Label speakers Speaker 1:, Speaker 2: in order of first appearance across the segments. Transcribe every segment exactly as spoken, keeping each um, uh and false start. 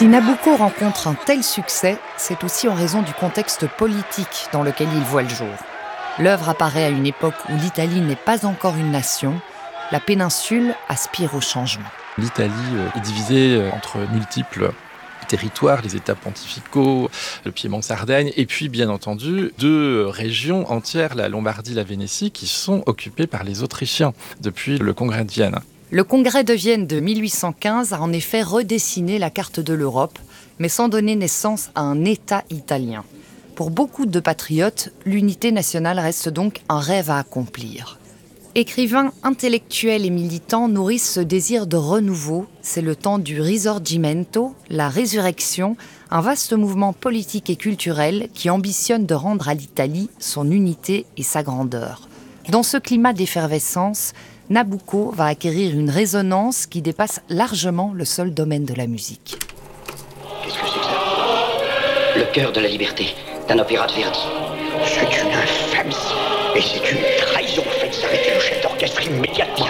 Speaker 1: Si Nabucco rencontre un tel succès, c'est aussi en raison du contexte politique dans lequel il voit le jour. L'œuvre apparaît à une époque où l'Italie n'est pas encore une nation. La péninsule aspire au changement.
Speaker 2: L'Italie est divisée entre multiples territoires, les États pontificaux, le Piémont-Sardaigne, et puis bien entendu deux régions entières, la Lombardie, la Vénétie, qui sont occupées par les Autrichiens depuis le Congrès de Vienne.
Speaker 1: Le Congrès de Vienne de mille huit cent quinze a en effet redessiné la carte de l'Europe, mais sans donner naissance à un État italien. Pour beaucoup de patriotes, l'unité nationale reste donc un rêve à accomplir. Écrivains, intellectuels et militants nourrissent ce désir de renouveau. C'est le temps du Risorgimento, la résurrection, un vaste mouvement politique et culturel qui ambitionne de rendre à l'Italie son unité et sa grandeur. Dans ce climat d'effervescence, Nabucco va acquérir une résonance qui dépasse largement le seul domaine de la musique.
Speaker 3: Qu'est-ce que c'est que ça ? Le cœur de la liberté, d'un opéra de Verdi.
Speaker 4: C'est une infamie et c'est une trahison. Faites arrêter le chef d'orchestre immédiatement.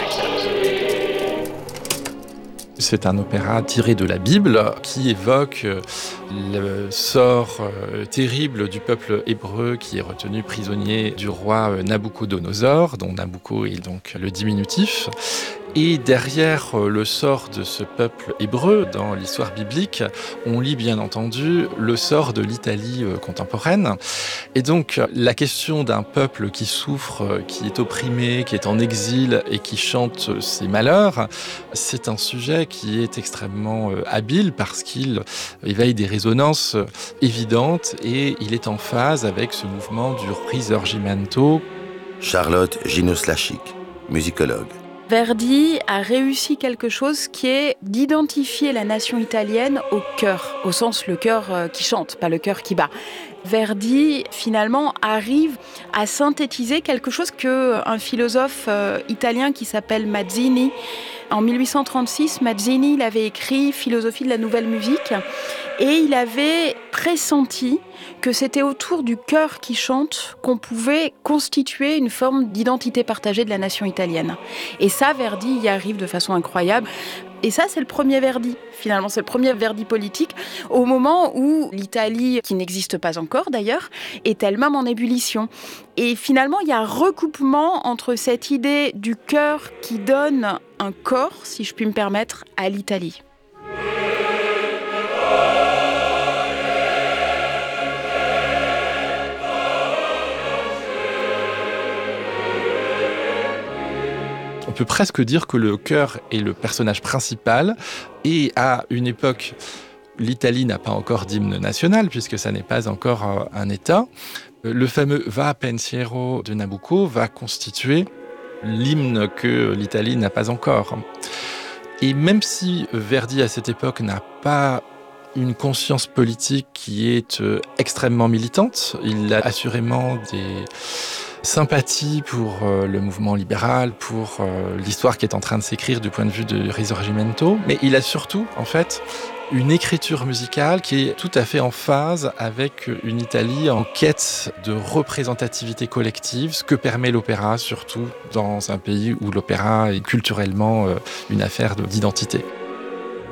Speaker 2: C'est un opéra tiré de la Bible qui évoque le sort terrible du peuple hébreu qui est retenu prisonnier du roi Nabuchodonosor, dont Nabucco est donc le diminutif. Et derrière le sort de ce peuple hébreu, dans l'histoire biblique, on lit bien entendu le sort de l'Italie contemporaine. Et donc, la question d'un peuple qui souffre, qui est opprimé, qui est en exil et qui chante ses malheurs, c'est un sujet qui est extrêmement habile parce qu'il éveille des résonances évidentes et il est en phase avec ce mouvement du Risorgimento.
Speaker 5: Charlotte Ginoslachik, musicologue.
Speaker 6: Verdi a réussi quelque chose qui est d'identifier la nation italienne au cœur, au sens le cœur qui chante, pas le cœur qui bat. Verdi, finalement, arrive à synthétiser quelque chose qu'un philosophe italien qui s'appelle Mazzini, en mille huit cent trente-six, Mazzini, il avait écrit « Philosophie de la nouvelle musique » et il avait pressenti que c'était autour du cœur qui chante qu'on pouvait constituer une forme d'identité partagée de la nation italienne. Et ça, Verdi y arrive de façon incroyable. Et ça, c'est le premier Verdi, finalement. C'est le premier Verdi politique, au moment où l'Italie, qui n'existe pas encore d'ailleurs, est elle-même en ébullition. Et finalement, il y a un recoupement entre cette idée du cœur qui donne un corps, si je puis me permettre, à l'Italie.
Speaker 2: On peut presque dire que le chœur est le personnage principal et à une époque, l'Italie n'a pas encore d'hymne national puisque ça n'est pas encore un État. Le fameux Va Pensiero de Nabucco va constituer l'hymne que l'Italie n'a pas encore. Et même si Verdi à cette époque n'a pas une conscience politique qui est extrêmement militante, il a assurément des sympathie pour euh, le mouvement libéral, pour euh, l'histoire qui est en train de s'écrire du point de vue de Risorgimento, mais il a surtout, en fait, une écriture musicale qui est tout à fait en phase avec une Italie en quête de représentativité collective, ce que permet l'opéra, surtout dans un pays où l'opéra est culturellement euh, une affaire de, d'identité.